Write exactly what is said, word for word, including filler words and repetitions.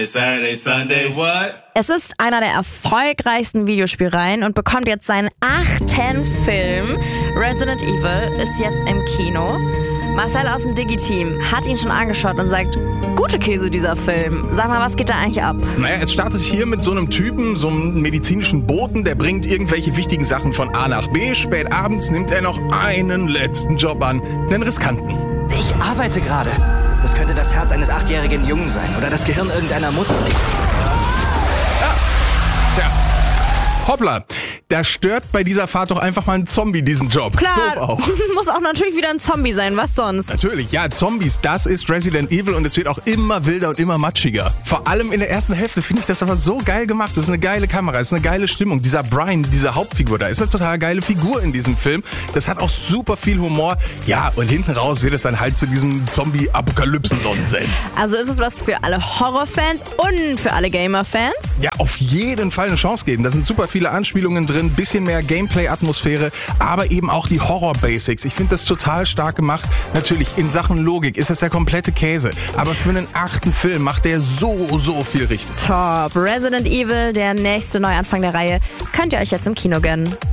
Saturday, Sunday, what? Es ist einer der erfolgreichsten Videospielreihen und bekommt jetzt seinen achten Film. Resident Evil ist jetzt im Kino. Marcel aus dem Digi-Team hat ihn schon angeschaut und sagt, gute Käse dieser Film. Sag mal, was geht da eigentlich ab? Naja, es startet hier mit so einem Typen, so einem medizinischen Boten, der bringt irgendwelche wichtigen Sachen von A nach B. Spät abends nimmt er noch einen letzten Job an, einen riskanten. Ich arbeite gerade. Das könnte das Herz eines achtjährigen Jungen sein oder das Gehirn irgendeiner Mutter. Ja. Tja. Hoppla, da stört bei dieser Fahrt doch einfach mal ein Zombie diesen Job. Klar, Doof auch. Muss auch natürlich wieder ein Zombie sein, was sonst? Natürlich, ja, Zombies, das ist Resident Evil und es wird auch immer wilder und immer matschiger. Vor allem in der ersten Hälfte finde ich das aber so geil gemacht. Das ist eine geile Kamera, das ist eine geile Stimmung. Dieser Brian, diese Hauptfigur da, ist eine total geile Figur in diesem Film. Das hat auch super viel Humor. Ja, und hinten raus wird es dann halt zu diesem Zombie-Apokalypsen-Nonsens. Also ist es was für alle Horrorfans und für alle Gamer-Fans? Ja, auf jeden Fall eine Chance geben. Da sind super viele Anspielungen drin, bisschen mehr Gameplay-Atmosphäre, aber eben auch die Horror-Basics. Ich finde das total stark gemacht. Natürlich, in Sachen Logik ist das der komplette Käse. Aber für einen achten Film macht der so, so viel richtig. Top. Resident Evil, der nächste Neuanfang der Reihe, könnt ihr euch jetzt im Kino gönnen.